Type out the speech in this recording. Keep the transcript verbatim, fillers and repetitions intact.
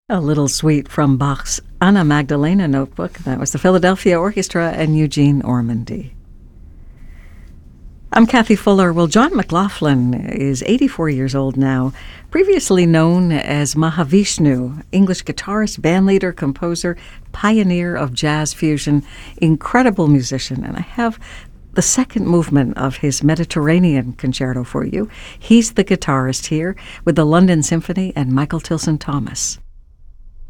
A little suite from Bach's Anna Magdalena Notebook. That was the Philadelphia Orchestra and Eugene Ormandy. I'm Kathy Fuller. Well, John McLaughlin is eighty-four years old now, previously known as Mahavishnu, English guitarist, bandleader, composer, pioneer of jazz fusion, incredible musician. And I have the second movement of his Mediterranean concerto for you. He's the guitarist here with the London Symphony and Michael Tilson Thomas.